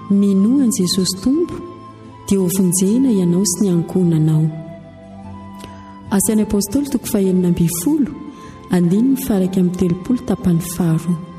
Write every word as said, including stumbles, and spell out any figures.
minoany Jesosy Tompo dia hovonjena ianao sy ny ankonanao. Asan'ny apôstôly toko fahaenina ambin'ny folo andiny ny faraka amin'ny telopolo tapany faharoa.